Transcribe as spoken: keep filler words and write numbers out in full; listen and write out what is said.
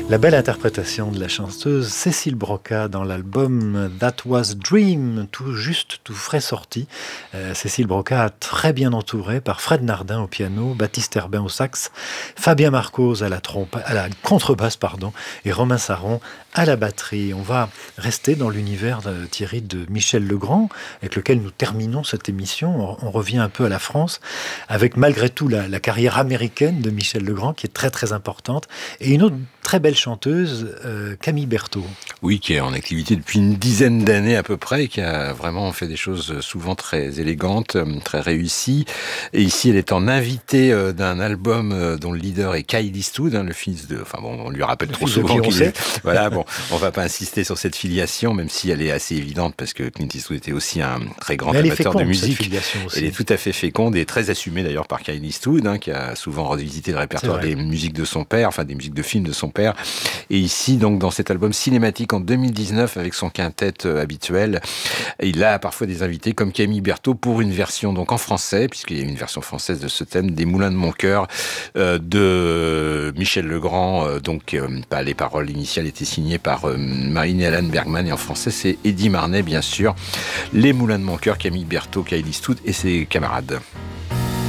La belle interprétation de la chanteuse Cécile Broca dans l'album That Was Dream, tout juste, tout frais sorti. Euh, Cécile Broca, très bien entourée par Fred Nardin au piano, Baptiste Herbin au sax, Fabien Marcos à la, trompe, à la contrebasse pardon, et Romain Saron à la batterie. On va rester dans l'univers de Thierry de Michel Legrand, avec lequel nous terminons cette émission. On revient un peu à la France, avec malgré tout la, la carrière américaine de Michel Legrand, qui est très très importante, et une autre très belle chanteuse, euh, Camille Berthaud. Oui, qui est en activité depuis une dizaine d'années à peu près, et qui a vraiment fait des choses souvent très élégantes, très réussies. Et ici, elle est en invitée d'un album dont le leader est Kyle Eastwood, hein, le fils de... Enfin bon, on lui rappelle le trop souvent qu'il est... Voilà, bon, on va pas insister sur cette filiation, même si elle est assez évidente, parce que Clint Eastwood était aussi un très grand amateur féconde, de musique. Elle est tout à fait féconde et très assumée d'ailleurs par Kyle Eastwood, hein, qui a souvent revisité le répertoire des musiques de son père, enfin des musiques de films de son père. Et ici, donc, dans cet album cinématique en deux mille dix-neuf, avec son quintet euh, habituel, il a parfois des invités comme Camille Berthaud pour une version donc en français, puisqu'il y a une version française de ce thème, des Moulins de mon cœur, euh, de Michel Legrand. Euh, donc, euh, bah, les paroles initiales étaient signées par euh, Marine et Alan Bergman, et en français, c'est Eddie Marnet, bien sûr. Les Moulins de mon cœur, Camille Berthaud, Kyle Eastwood et ses camarades.